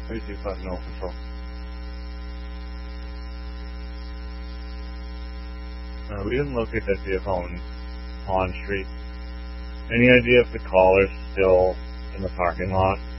35 no control. We didn't locate that vehicle on Pond Street. Any idea if the caller's still in the parking lot?